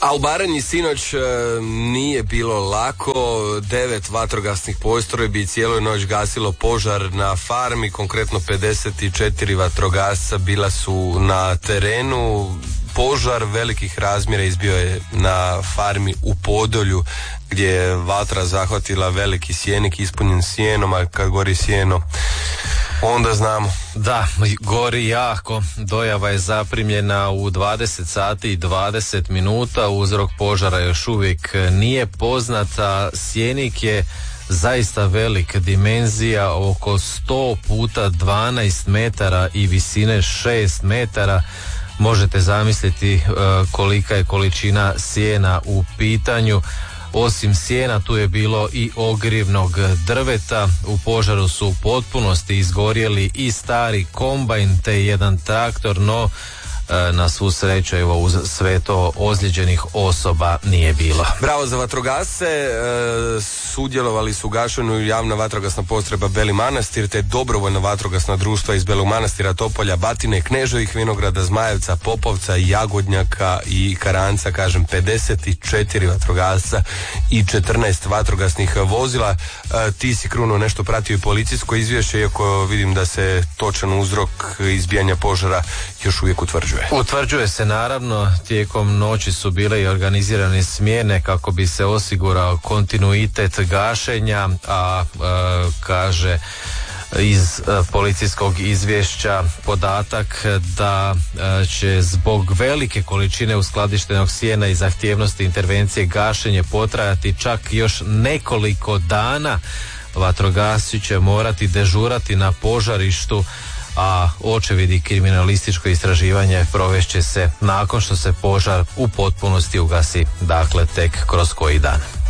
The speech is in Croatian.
A u Baranji sinoć nije bilo lako. 9 vatrogasnih postrojbi cijelu noć gasilo požar na farmi, konkretno 54 vatrogasca bila su na terenu. Požar velikih razmjera izbio je na farmi u Podolju, gdje je vatra zahvatila veliki sjenik ispunjen sjenom, a kad gori sjeno onda znamo. Da, gori jako. Dojava je zaprimljena u 20 sati i 20 minuta. Uzrok požara još uvijek nije poznata. Sjenik je zaista velik, dimenzija oko 100 puta 12 metara i visine 6 metara. Možete zamisliti kolika je količina sjena u pitanju. Osim sjena tu je bilo i ogrjevnog drveta. U požaru su u potpunosti izgorjeli i stari kombajn te jedan traktor, no na svu sreću evo uz sve to ozlijeđenih osoba nije bilo. Bravo za vatrogasce. Sudjelovali su u gašenju javna vatrogasna postrojba Beli Manastir te dobrovoljna vatrogasna društva iz Belog Manastira, Topolja, Batine, Kneževih Vinograda, Zmajevca, Popovca, Jagodnjaka i Karanca. Kažem, 54 vatrogasca i 14 vatrogasnih vozila. Ti si, Kruno, nešto pratio i policijsko izvješće, iako vidim da se točan uzrok izbijanja požara još uvijek utvrđuje. Utvrđuje se, naravno. Tijekom noći su bile i organizirane smjene kako bi se osigurao kontinuitet gašenja, a kaže iz policijskog izvješća podatak da će zbog velike količine uskladištenog sjena i zahtjevnosti intervencije gašenje potrajati čak još nekoliko dana. Vatrogasci će morati dežurati na požarištu, a očevid i kriminalističko istraživanje provešće se nakon što se požar u potpunosti ugasi, dakle tek kroz koji dan.